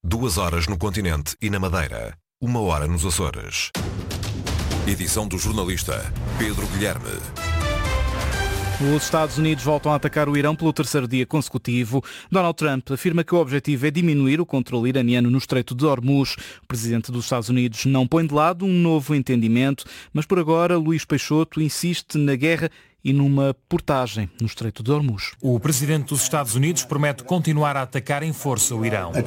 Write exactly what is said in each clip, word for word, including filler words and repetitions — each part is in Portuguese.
Duas horas no continente e na Madeira. Uma hora nos Açores. Edição do jornalista Pedro Guilherme. Os Estados Unidos voltam a atacar o Irão pelo terceiro dia consecutivo. Donald Trump afirma que o objetivo é diminuir o controle iraniano no Estreito de Hormuz. O presidente dos Estados Unidos não põe de lado um novo entendimento, mas por agora Luís Peixoto insiste na guerra e numa portagem no Estreito de Hormuz. O presidente dos Estados Unidos promete continuar a atacar em força o Irão.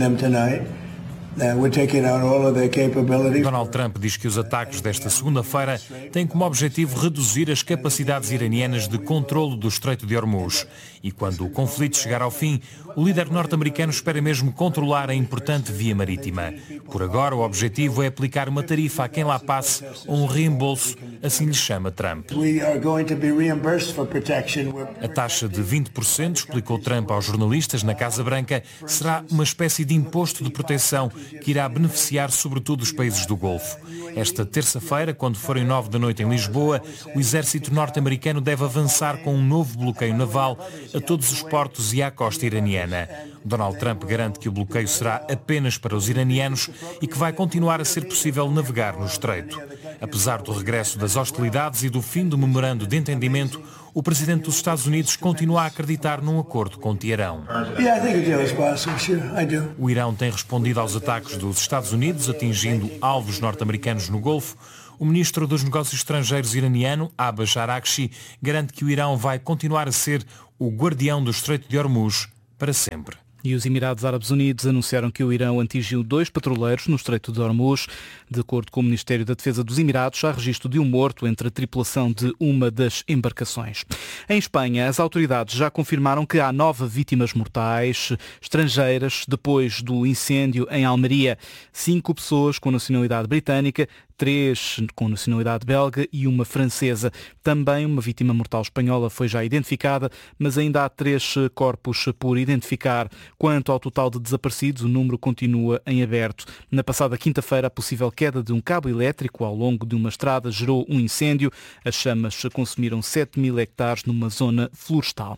Donald Trump diz que os ataques desta segunda-feira têm como objetivo reduzir as capacidades iranianas de controlo do Estreito de Hormuz. E quando o conflito chegar ao fim, o líder norte-americano espera mesmo controlar a importante via marítima. Por agora, o objetivo é aplicar uma tarifa a quem lá passe ou um reembolso, assim lhe chama Trump. A taxa de vinte por cento, explicou Trump aos jornalistas na Casa Branca, será uma espécie de imposto de proteção que irá beneficiar sobretudo os países do Golfo. Esta terça-feira, quando forem nove da noite em Lisboa, o exército norte-americano deve avançar com um novo bloqueio naval a todos os portos e à costa iraniana. Donald Trump garante que o bloqueio será apenas para os iranianos e que vai continuar a ser possível navegar no estreito. Apesar do regresso das hostilidades e do fim do memorando de entendimento, o presidente dos Estados Unidos continua a acreditar num acordo com Teherão. O Irão tem respondido aos ataques dos Estados Unidos, atingindo alvos norte-americanos no Golfo. O ministro dos Negócios Estrangeiros iraniano, Abbas Araghchi, garante que o Irão vai continuar a ser o guardião do Estreito de Hormuz para sempre. E os Emirados Árabes Unidos anunciaram que o Irão atingiu dois patrulheiros no Estreito de Hormuz. De acordo com o Ministério da Defesa dos Emirados, há registro de um morto entre a tripulação de uma das embarcações. Em Espanha, as autoridades já confirmaram que há nove vítimas mortais estrangeiras depois do incêndio em Almeria. Cinco pessoas com nacionalidade britânica, três com nacionalidade belga e uma francesa. Também uma vítima mortal espanhola foi já identificada, mas ainda há três corpos por identificar. Quanto ao total de desaparecidos, o número continua em aberto. Na passada quinta-feira, a possível queda de um cabo elétrico ao longo de uma estrada gerou um incêndio. As chamas consumiram sete mil hectares numa zona florestal.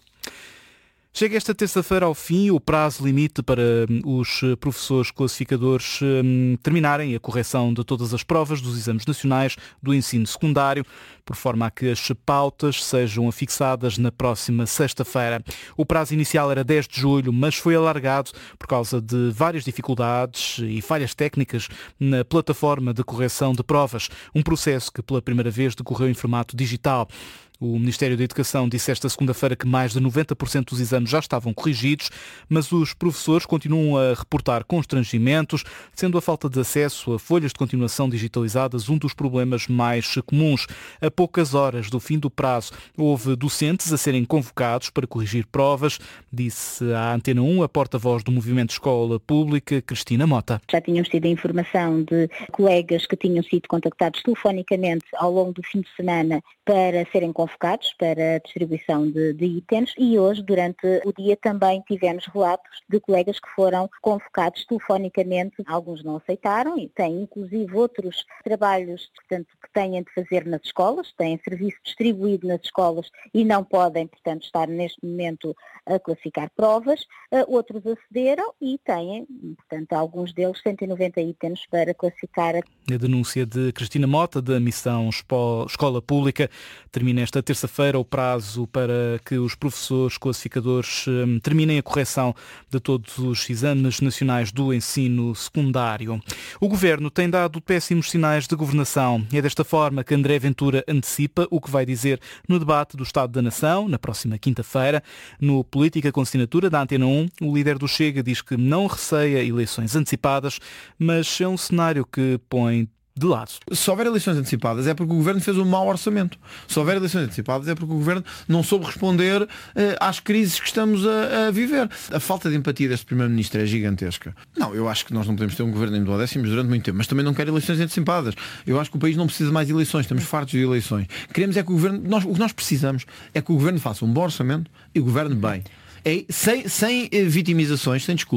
Chega esta terça-feira ao fim o prazo limite para os professores classificadores hum, terminarem a correção de todas as provas dos exames nacionais do ensino secundário, por forma a que as pautas sejam afixadas na próxima sexta-feira. O prazo inicial era dez de julho, mas foi alargado por causa de várias dificuldades e falhas técnicas na plataforma de correção de provas, um processo que pela primeira vez decorreu em formato digital. O Ministério da Educação disse esta segunda-feira que mais de noventa por cento dos exames já estavam corrigidos, mas os professores continuam a reportar constrangimentos, sendo a falta de acesso a folhas de continuação digitalizadas um dos problemas mais comuns. A poucas horas do fim do prazo, houve docentes a serem convocados para corrigir provas, disse à Antena um a porta-voz do Movimento Escola Pública, Cristina Mota. Já tínhamos tido a informação de colegas que tinham sido contactados telefonicamente ao longo do fim de semana para serem convocados para a distribuição de, de itens e hoje, durante o dia, também tivemos relatos de colegas que foram convocados telefonicamente. Alguns não aceitaram e têm inclusive outros trabalhos, portanto, que têm de fazer nas escolas, têm serviço distribuído nas escolas e não podem, portanto, estar neste momento a classificar provas. Uh, outros acederam e têm, portanto, alguns deles cento e noventa itens para classificar. A denúncia de Cristina Mota, da Missão Escola Pública. Termina esta terça-feira o prazo para que os professores classificadores um, terminem a correção de todos os exames nacionais do ensino secundário. O Governo tem dado péssimos sinais de governação. É desta forma que André Ventura antecipa o que vai dizer no debate do Estado da Nação, na próxima quinta-feira. No Política com Assinatura da Antena um, o líder do Chega diz que não receia eleições antecipadas, mas é um cenário que põe de lado. Se houver eleições antecipadas é porque o Governo fez um mau orçamento. Se houver eleições antecipadas é porque o Governo não soube responder eh, às crises que estamos a, a viver. A falta de empatia deste Primeiro-Ministro é gigantesca. Não, eu acho que nós não podemos ter um Governo em duodécimos durante muito tempo, mas também não quero eleições antecipadas. Eu acho que o país não precisa mais de eleições, estamos fartos de eleições. Queremos é que o Governo, nós, o que nós precisamos é que o Governo faça um bom orçamento e governe bem. É, sem, sem vitimizações, sem desculpas.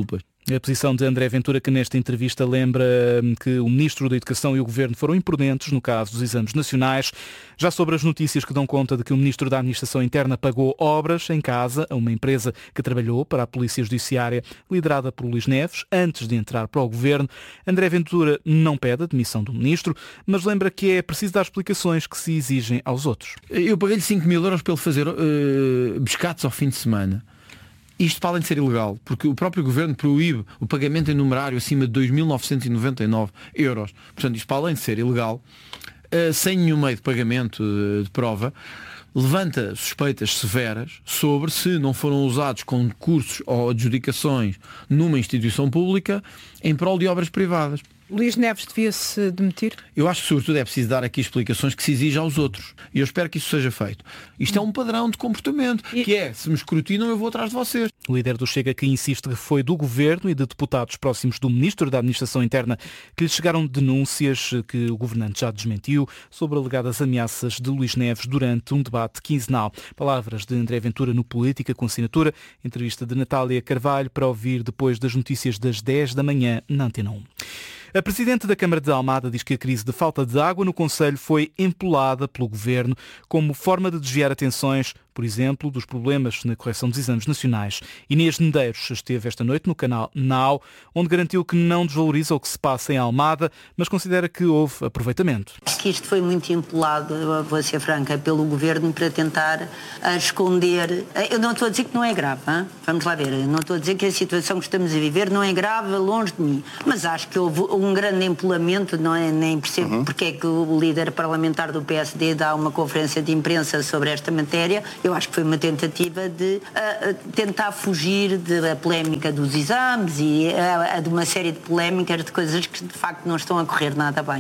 A posição de André Ventura, que nesta entrevista lembra que o Ministro da Educação e o Governo foram imprudentes no caso dos exames nacionais. Já sobre as notícias que dão conta de que o Ministro da Administração Interna pagou obras em casa a uma empresa que trabalhou para a Polícia Judiciária, liderada por Luís Neves, antes de entrar para o Governo, André Ventura não pede a demissão do Ministro, mas lembra que é preciso dar explicações que se exigem aos outros. Eu paguei-lhe cinco mil euros para ele fazer uh, pescados ao fim de semana. Isto, para além de ser ilegal, porque o próprio Governo proíbe o pagamento em numerário acima de dois mil novecentos e noventa e nove euros. Portanto, isto, para além de ser ilegal, uh, sem nenhum meio de pagamento uh, de prova, levanta suspeitas severas sobre se não foram usados concursos ou adjudicações numa instituição pública em prol de obras privadas. Luís Neves devia-se demitir? Eu acho que, sobretudo, é preciso dar aqui explicações que se exigem aos outros. E eu espero que isso seja feito. Isto é um padrão de comportamento, que é, se me escrutinam, eu vou atrás de vocês. O líder do Chega, que insiste que foi do Governo e de deputados próximos do Ministro da Administração Interna que lhe chegaram denúncias que o governante já desmentiu sobre alegadas ameaças de Luís Neves durante um debate quinzenal. Palavras de André Ventura no Política, com assinatura. Entrevista de Natália Carvalho, para ouvir depois das notícias das dez da manhã na Antena um. A Presidente da Câmara de Almada diz que a crise de falta de água no concelho foi empolada pelo Governo como forma de desviar atenções, por exemplo, dos problemas na correção dos exames nacionais. Inês Medeiros esteve esta noite no canal Now, onde garantiu que não desvaloriza o que se passa em Almada, mas considera que houve aproveitamento. Acho que isto foi muito empolado, vou ser franca, pelo Governo para tentar esconder. Eu não estou a dizer que não é grave, hein? Vamos lá ver, eu não estou a dizer que a situação que estamos a viver não é grave, longe de mim, mas acho que houve um grande empolamento, não é? Nem percebo uhum. porque é que o líder parlamentar do P S D dá uma conferência de imprensa sobre esta matéria. Eu acho que foi uma tentativa de uh, tentar fugir da polémica dos exames e uh, de uma série de polémicas de coisas que de facto não estão a correr nada bem.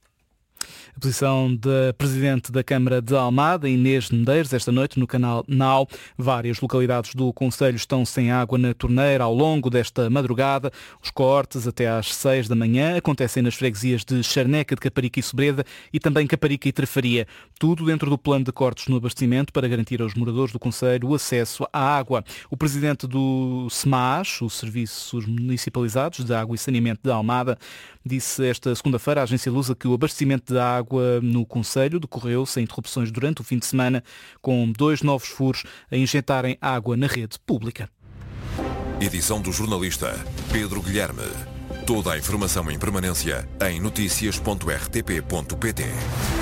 A posição da Presidente da Câmara de Almada, Inês Medeiros, esta noite no canal Now. Várias localidades do concelho estão sem água na torneira ao longo desta madrugada. Os cortes até às seis da manhã acontecem nas freguesias de Charneca, de Caparica e Sobreda e também Caparica e Trafaria. Tudo dentro do plano de cortes no abastecimento para garantir aos moradores do concelho o acesso à água. O Presidente do SEMAS, os Serviços Municipalizados de Água e Saneamento de Almada, disse esta segunda-feira à agência Lusa que o abastecimento de água no concelho decorreu sem interrupções durante o fim de semana, com dois novos furos a injetarem água na rede pública. Edição do jornalista Pedro Guilherme. Toda a informação em permanência em notícias ponto r t p ponto p t.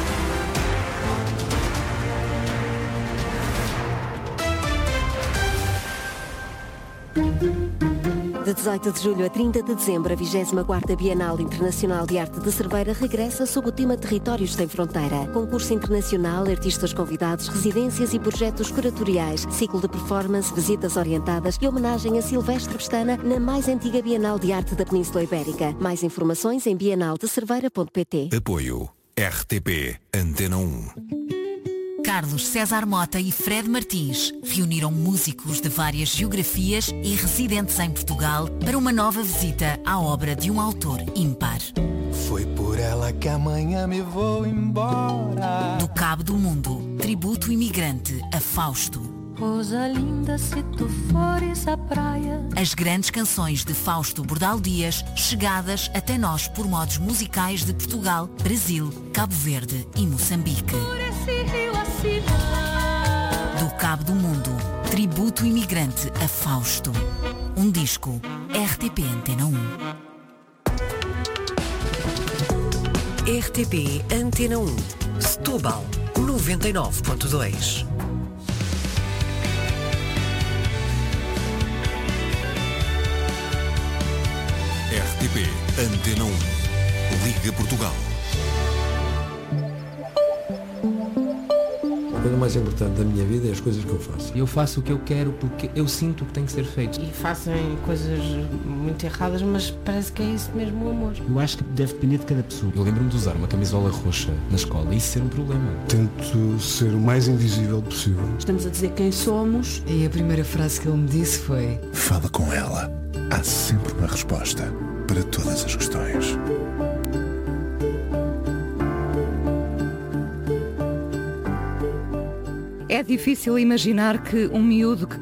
De dezoito de julho a trinta de dezembro, a vigésima quarta Bienal Internacional de Arte de Cerveira regressa sob o tema Territórios Sem Fronteira. Concurso internacional, artistas convidados, residências e projetos curatoriais, ciclo de performance, visitas orientadas e homenagem a Silvestre Pestana na mais antiga Bienal de Arte da Península Ibérica. Mais informações em bienal de cerveira ponto p t. Apoio R T P Antena um. Carlos César Mota e Fred Martins reuniram músicos de várias geografias e residentes em Portugal para uma nova visita à obra de um autor ímpar. Foi por ela que amanhã me vou embora. Do Cabo do Mundo, tributo imigrante a Fausto. Rosa linda, se tu fores à praia. As grandes canções de Fausto Bordal Dias, chegadas até nós por modos musicais de Portugal, Brasil, Cabo Verde e Moçambique. Por esse rio assim. Do Cabo do Mundo, tributo imigrante a Fausto. Um disco R T P Antena um. R T P Antena um. Setúbal, noventa e nove ponto dois. R T P Antena um. Liga Portugal. A coisa mais importante da minha vida é as coisas que eu faço. Eu faço o que eu quero porque eu sinto que tem que ser feito. E fazem coisas muito erradas, mas parece que é isso mesmo o amor. Eu acho que deve depender de cada pessoa. Eu lembro-me de usar uma camisola roxa na escola e isso ser um problema. Tento ser o mais invisível possível. Estamos a dizer quem somos. E a primeira frase que ele me disse foi: fala com ela. Há sempre uma resposta para todas as questões. É difícil imaginar que um miúdo que cresceu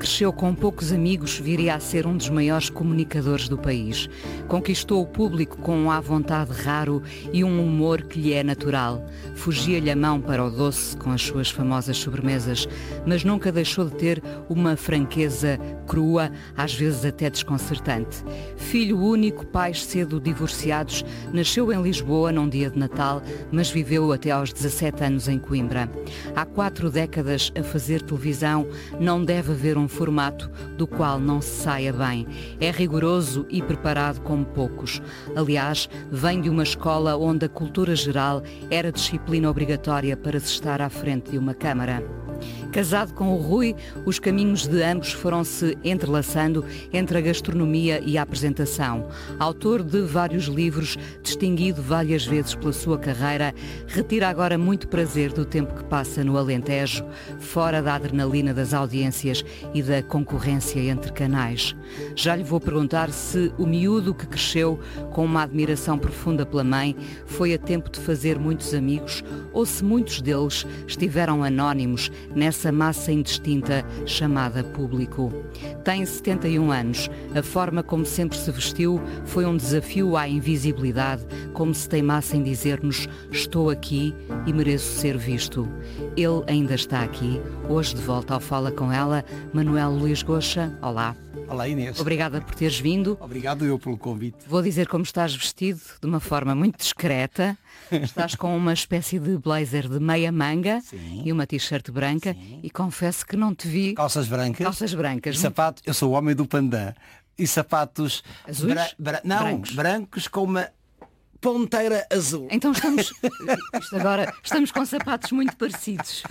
cresceu com poucos amigos, viria a ser um dos maiores comunicadores do país. Conquistou o público com um à vontade raro e um humor que lhe é natural. Fugia-lhe a mão para o doce com as suas famosas sobremesas, mas nunca deixou de ter uma franqueza crua, às vezes até desconcertante. Filho único, pais cedo divorciados, nasceu em Lisboa num dia de Natal, mas viveu até aos dezassete anos em Coimbra. Há quatro décadas a fazer televisão, não deve haver um formato do qual não se saia bem. É rigoroso e preparado como poucos. Aliás, vem de uma escola onde a cultura geral era disciplina obrigatória para se estar à frente de uma câmara. Casado com o Rui, os caminhos de ambos foram-se entrelaçando entre a gastronomia e a apresentação. Autor de vários livros, distinguido várias vezes pela sua carreira, retira agora muito prazer do tempo que passa no Alentejo, fora da adrenalina das audiências e da concorrência entre canais. Já lhe vou perguntar se o miúdo que cresceu com uma admiração profunda pela mãe foi a tempo de fazer muitos amigos ou se muitos deles estiveram anónimos nessa massa indistinta chamada público. Tem setenta e um anos. A forma como sempre se vestiu foi um desafio à invisibilidade, como se teimasse em dizer-nos: estou aqui e mereço ser visto. Ele ainda está aqui. Hoje de volta ao Fala Com Ela, Manuel Luís Goxa. Olá. Olá, Inês. Obrigada por teres vindo. Obrigado eu pelo convite. Vou dizer como estás vestido, de uma forma muito discreta. Estás com uma espécie de blazer de meia manga. Sim. E uma t-shirt branca. Sim. E confesso que não te vi. Calças brancas. Calças brancas. E sapato, eu sou o homem do pandan. E sapatos azuis? Bra... Bra... Não, brancos. brancos com uma ponteira azul. Então estamos isto agora estamos com sapatos muito parecidos.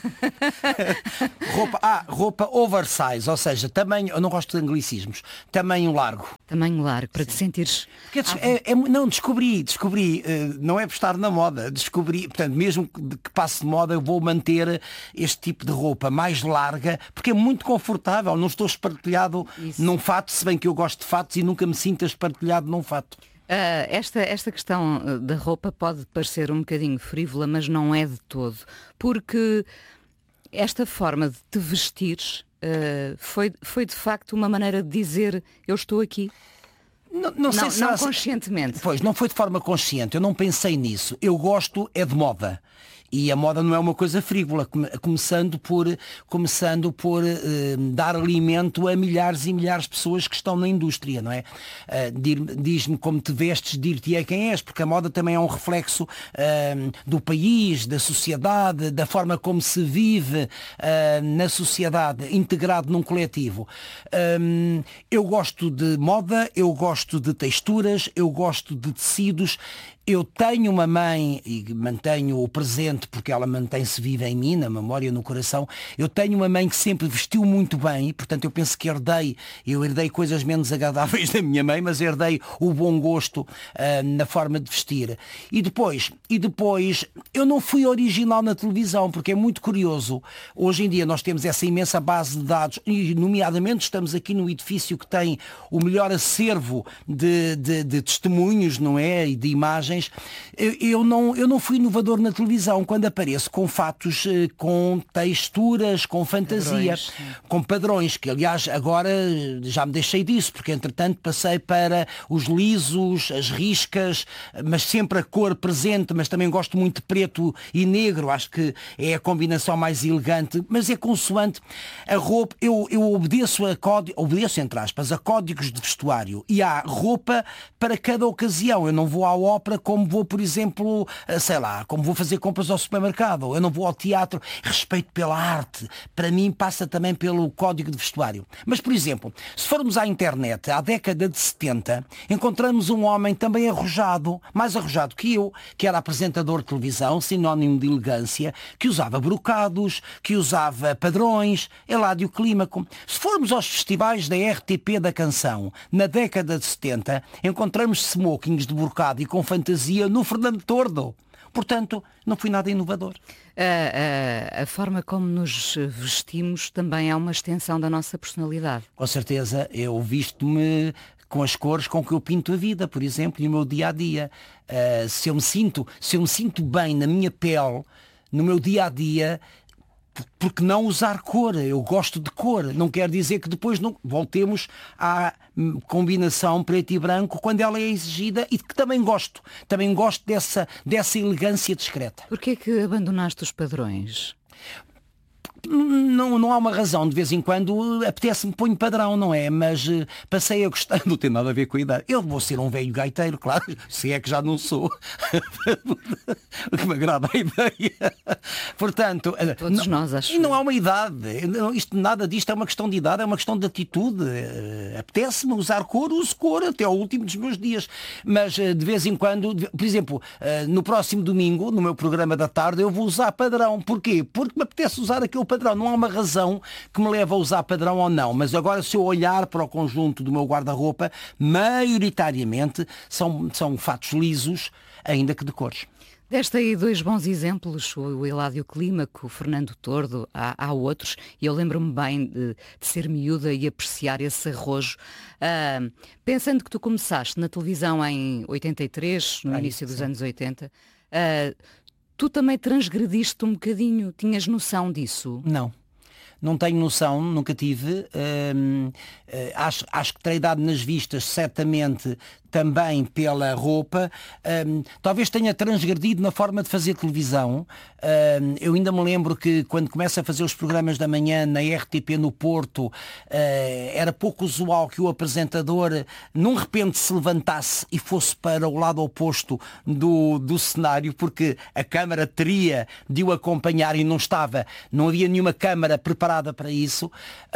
roupa, ah, roupa oversize, ou seja, tamanho, eu não gosto de anglicismos, tamanho largo. Tamanho largo, para Sim. te sentires. Porque é, é, não, descobri, descobri, não é por estar na moda, descobri, portanto, mesmo que passe de moda, eu vou manter este tipo de roupa mais larga, porque é muito confortável, não estou espartilhado Isso. num fato, se bem que eu gosto de fatos e nunca me sinto espartilhado num fato. Uh, esta, esta questão da roupa pode parecer um bocadinho frívola, mas não é de todo. Porque esta forma de te vestires uh, foi, foi de facto uma maneira de dizer: eu estou aqui. Não, não, sei não, se não será... conscientemente. Pois, não foi de forma consciente, eu não pensei nisso. Eu gosto é de moda. E a moda não é uma coisa frívola, começando por, começando por eh, dar alimento a milhares e milhares de pessoas que estão na indústria, não é? Uh, diz-me como te vestes, dir-te-é quem és, porque a moda também é um reflexo uh, do país, da sociedade, da forma como se vive uh, na sociedade, integrado num coletivo. Um, eu gosto de moda, eu gosto de texturas, eu gosto de tecidos. Eu tenho uma mãe, e mantenho o presente porque ela mantém-se viva em mim, na memória, no coração. Eu tenho uma mãe que sempre vestiu muito bem, portanto eu penso que herdei, eu herdei coisas menos agradáveis da minha mãe, mas herdei o bom gosto uh, na forma de vestir. E depois, e depois, eu não fui original na televisão, porque é muito curioso. Hoje em dia nós temos essa imensa base de dados, e nomeadamente estamos aqui no edifício que tem o melhor acervo de, de, de testemunhos, não é? E de imagens. Eu, eu, não, eu não fui inovador na televisão quando apareço com fatos, com texturas, com fantasia, padrões, com padrões, que aliás agora já me deixei disso, porque entretanto passei para os lisos, as riscas, mas sempre a cor presente, mas também gosto muito de preto e negro, acho que é a combinação mais elegante, mas é consoante a roupa. Eu, eu obedeço a códigos, obedeço entre aspas, a códigos de vestuário, e há roupa para cada ocasião. Eu não vou à ópera como vou, por exemplo, sei lá, como vou fazer compras ao supermercado. Eu não vou ao teatro. Respeito pela arte. Para mim passa também pelo código de vestuário. Mas, por exemplo, se formos à internet, à década de setenta, encontramos um homem também arrojado, mais arrojado que eu, que era apresentador de televisão, sinónimo de elegância, que usava brocados, que usava padrões, Eládio Clímaco. Se formos aos festivais da R T P da canção, na década de setenta, encontramos smokings de brocado e com fantasia no Fernando Tordo. Portanto, não fui nada inovador. A, a, a forma como nos vestimos também é uma extensão da nossa personalidade. Com certeza, eu visto-me com as cores com que eu pinto a vida, por exemplo, e o meu dia-a-dia. Uh, se eu me sinto, se eu me sinto bem na minha pele, no meu dia-a-dia, porque não usar cor? Eu gosto de cor. Não quer dizer que depois não voltemos à combinação preto e branco quando ela é exigida, e que também gosto. Também gosto dessa, dessa elegância discreta. Porquê que abandonaste os padrões? Não, não há uma razão, de vez em quando apetece-me, ponho padrão, não é? Mas uh, passei a gostar, não tem nada a ver com a idade. Eu vou ser um velho gaiteiro, claro, se é que já não sou. Que me agrada a ideia. Portanto, todos não, nós, acho. E não há uma idade. Isto, nada disto é uma questão de idade, é uma questão de atitude. Uh, apetece-me usar cor, uso cor até ao último dos meus dias. Mas uh, de vez em quando, de, por exemplo, uh, no próximo domingo, no meu programa da tarde, eu vou usar padrão. Porquê? Porque me apetece usar aquele padrão. Não há uma razão que me leve a usar padrão ou não, mas agora, se eu olhar para o conjunto do meu guarda-roupa, maioritariamente são, são fatos lisos, ainda que de cores. Deste aí dois bons exemplos, o Eládio Clímaco, o Fernando Tordo, há, há outros, e eu lembro-me bem de, de ser miúda e apreciar esse arrojo. Uh, pensando que tu começaste na televisão em oitenta e três, no Ai, início dos sim. anos oitenta, uh, tu também transgrediste um bocadinho, tinhas noção disso? Não. Não tenho noção, nunca tive. Hum, hum, acho, acho que terei dado nas vistas, certamente, também pela roupa. Hum, talvez tenha transgredido na forma de fazer televisão. Hum, eu ainda me lembro que quando começo a fazer os programas da manhã na R T P no Porto, uh, era pouco usual que o apresentador num repente se levantasse e fosse para o lado oposto do, do cenário, porque a câmara teria de o acompanhar e não estava, não havia nenhuma câmara preparada para isso.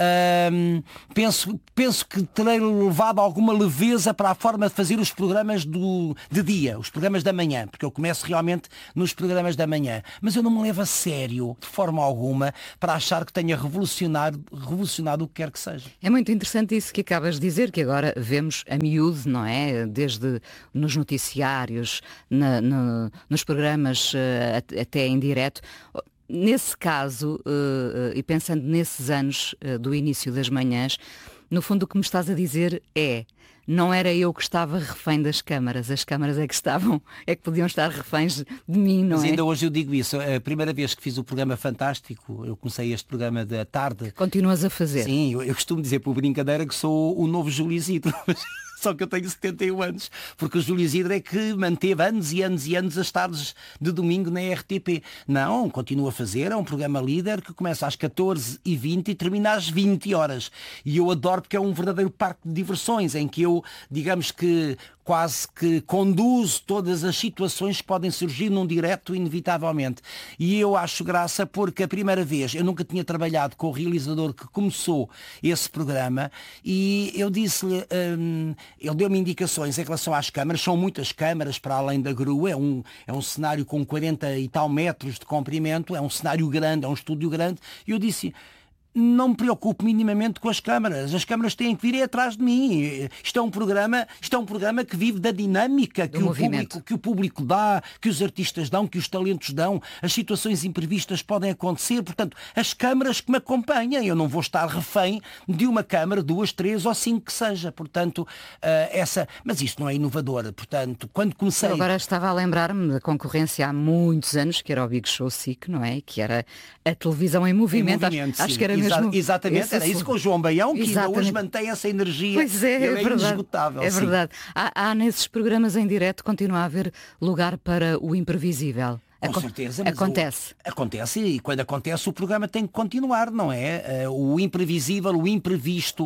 Hum, penso, penso que terei levado alguma leveza para a forma de fazer os programas do, de dia, os programas da manhã, porque eu começo realmente nos programas da manhã. Mas eu não me levo a sério, de forma alguma, para achar que tenha revolucionado, revolucionado o que quer que seja. É muito interessante isso que acabas de dizer, que agora vemos a miúdo, não é? Desde nos noticiários, na, no, nos programas uh, até em direto. Nesse caso, uh, uh, e pensando nesses anos uh, do início das manhãs, no fundo o que me estás a dizer é: não era eu que estava refém das câmaras, as câmaras é que estavam, é que podiam estar reféns de mim, não Mas é? ainda hoje eu digo isso, a primeira vez que fiz o programa Fantástico, eu comecei este programa da tarde. Que continuas a fazer? Sim, eu, eu costumo dizer por brincadeira que sou o novo Júlio Isidro. Só que eu tenho setenta e um anos, porque o Júlio Isidro é que manteve anos e anos e anos as tardes de domingo na R T P. Não, continua a fazer, é um programa líder que começa às catorze e vinte e termina às vinte horas. E eu adoro porque é um verdadeiro parque de diversões, em que eu, digamos que, quase que conduzo todas as situações que podem surgir num direto, inevitavelmente. E eu acho graça porque a primeira vez eu nunca tinha trabalhado com o realizador que começou esse programa e eu disse-lhe, hum, ele deu-me indicações em relação às câmaras, são muitas câmaras para além da grua, é um, é um cenário com quarenta e tal metros de comprimento, é um cenário grande, é um estúdio grande, e eu disse: não me preocupo minimamente com as câmaras. As câmaras têm que vir atrás de mim. Isto é um programa, isto é um programa que vive da dinâmica que o, público, que o público dá, que os artistas dão, que os talentos dão. As situações imprevistas podem acontecer. Portanto, as câmaras que me acompanham. Eu não vou estar refém de uma câmara, duas, três ou cinco que seja. Portanto, uh, essa... Mas isto não é inovador. Portanto, quando comecei... Eu agora estava a lembrar-me da concorrência há muitos anos, que era o Big Show S I C, não é? Que era a televisão em movimento. Em movimento acho, acho que era Exa exatamente, era isso com o João Baião, que exatamente. Ainda hoje mantém essa energia. Pois é, ele é, é verdade. Inesgotável. É verdade. Há, há nesses programas em direto, continua a haver lugar para o imprevisível. Com Acon certeza. Mas acontece. O, acontece e quando acontece o programa tem que continuar, não é? Uh, o imprevisível, o imprevisto,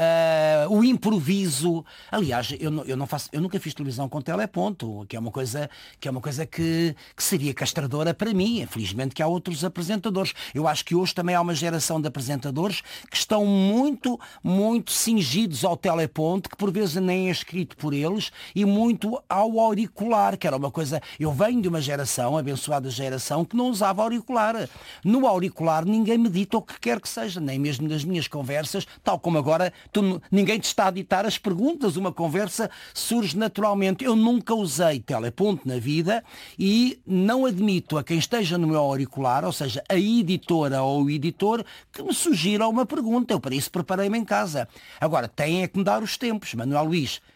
uh, o improviso. Aliás, eu, não, eu, não faço, eu nunca fiz televisão com teleponto, que é uma coisa que, é uma coisa que, que seria castradora para mim. Felizmente que há outros apresentadores. Eu acho que hoje também há uma geração de apresentadores que estão muito, muito cingidos ao teleponto, que por vezes nem é escrito por eles, e muito ao auricular, que era uma coisa... Eu venho de uma geração abençoada, abençoada geração que não usava auricular. No auricular ninguém me dita o que quer que seja, nem mesmo nas minhas conversas, tal como agora tu, ninguém te está a ditar as perguntas, uma conversa surge naturalmente. Eu nunca usei teleponto na vida e não admito a quem esteja no meu auricular, ou seja, a editora ou o editor, que me sugira uma pergunta. Eu para isso preparei-me em casa. Agora, têm é que me dar os tempos. Manuel Luís,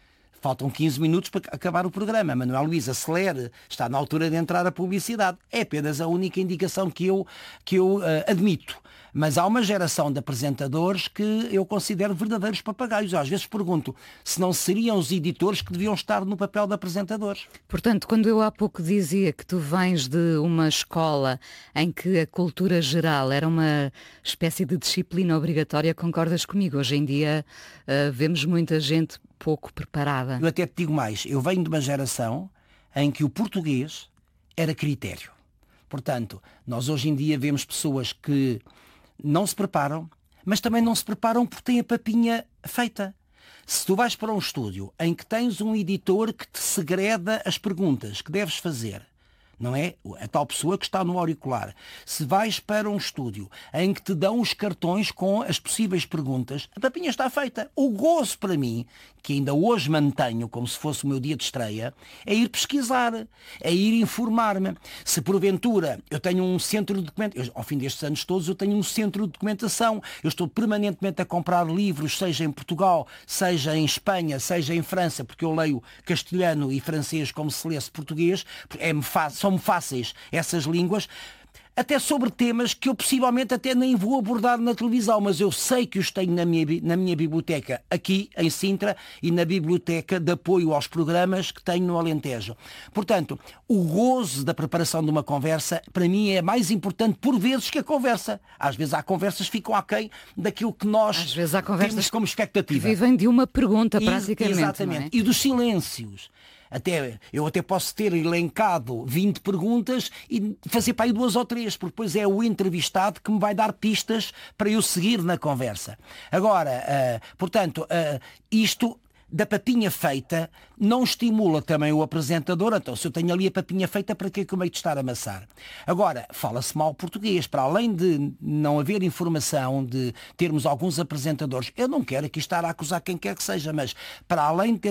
faltam quinze minutos para acabar o programa. Manuel Luís, acelere, está na altura de entrar a publicidade. É apenas a única indicação que eu, que eu uh, admito. Mas há uma geração de apresentadores que eu considero verdadeiros papagaios. Eu às vezes pergunto se não seriam os editores que deviam estar no papel de apresentadores. Portanto, quando eu há pouco dizia que tu vens de uma escola em que a cultura geral era uma espécie de disciplina obrigatória, concordas comigo? Hoje em dia uh, vemos muita gente pouco preparada. Eu até te digo mais, eu venho de uma geração em que o português era critério. Portanto, nós hoje em dia vemos pessoas que não se preparam, mas também não se preparam porque têm a papinha feita. Se tu vais para um estúdio em que tens um editor que te segreda as perguntas que deves fazer, não é? A tal pessoa que está no auricular. Se vais para um estúdio em que te dão os cartões com as possíveis perguntas, a papinha está feita. O gozo para mim, que ainda hoje mantenho como se fosse o meu dia de estreia, é ir pesquisar, é ir informar-me. Se porventura eu tenho um centro de documentação, ao fim destes anos todos eu tenho um centro de documentação, eu estou permanentemente a comprar livros, seja em Portugal, seja em Espanha, seja em França, porque eu leio castelhano e francês como se lesse português, é-me fácil. São fáceis essas línguas, até sobre temas que eu possivelmente até nem vou abordar na televisão, mas eu sei que os tenho na minha, na minha biblioteca aqui em Sintra e na biblioteca de apoio aos programas que tenho no Alentejo. Portanto, o gozo da preparação de uma conversa, para mim, é mais importante por vezes que a conversa. Às vezes há conversas que ficam aquém daquilo que nós Às vezes há conversas temos como expectativa. Que vivem de uma pergunta, praticamente. E, exatamente. Não é? E dos silêncios. Até, eu até posso ter elencado vinte perguntas e fazer para aí duas ou três, porque depois é o entrevistado que me vai dar pistas para eu seguir na conversa. Agora, uh, portanto, uh, isto da papinha feita não estimula também o apresentador. Então, se eu tenho ali a papinha feita, para que é que eu meio de estar a amassar? Agora, fala-se mal português. Para além de não haver informação, de termos alguns apresentadores, eu não quero aqui estar a acusar quem quer que seja, mas para além de ter